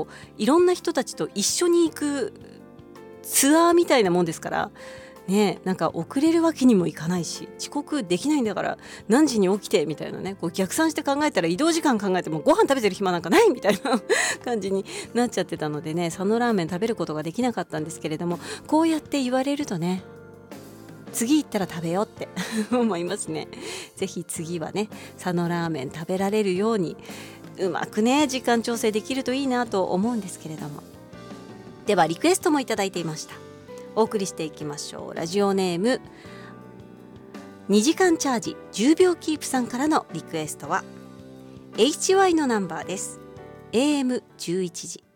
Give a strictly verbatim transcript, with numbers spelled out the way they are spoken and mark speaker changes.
Speaker 1: こういろんな人たちと一緒に行くツアーみたいなもんですからね、なんか遅れるわけにもいかないし遅刻できないんだから何時に起きてみたいなね、こう逆算して考えたら移動時間考えてもご飯食べてる暇なんかないみたいな感じになっちゃってたのでね、佐野ラーメン食べることができなかったんですけれども、こうやって言われるとね、次行ったら食べようって思いますね。ぜひ次はね佐野ラーメン食べられるようにうまくね時間調整できるといいなと思うんですけれども、ではリクエストもいただいていました。お送りしていきましょう。ラジオネームにじかんチャージじゅうびょうキープさんからのリクエストは エイチワイ のナンバーです。 エーエムじゅういち 時。